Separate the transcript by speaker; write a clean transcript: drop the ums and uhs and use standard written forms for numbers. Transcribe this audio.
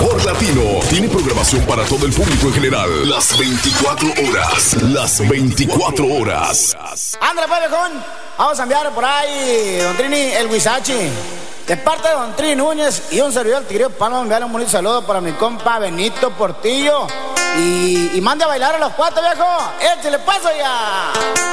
Speaker 1: sabor latino. Tiene programación para todo el público en general. Las 24 horas. Las 24 horas.
Speaker 2: Ándale, pues, viejón. Vamos a enviar por ahí, don Trini, el Huizachi. De parte de don Trini Núñez y un servidor del Tigrillo Palma, enviarle un bonito saludo para mi compa Benito Portillo. Y mande a bailar a los cuatro, viejo. Échale paso ya.